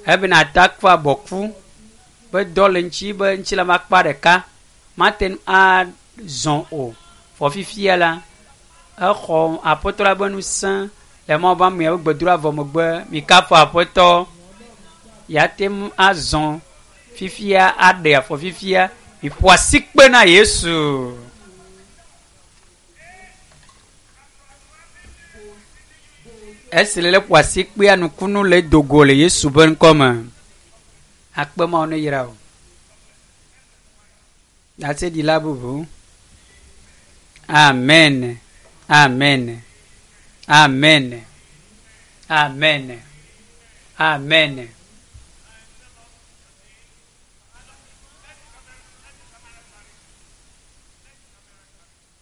Eben attaque fa beaucoup. Be dolenchi be nchila makpa deka. Maten a zon o. Fo fifia la. Xɔ apɔtɔ la be ŋusẽ le mɔ ba miawo gbedura vɔ megbe mi kafo apɔtɔ yate mu azɔ fifia aɖe afɔ fifia mi ƒo asi kpe na Yesu. Esi le ƒo asi kpea nukunu le dogo le Yesu be ŋkɔme. Akpe mawo ne yra o. Ase di la bubu. Amen. Amen. Amen. Amen. Amen.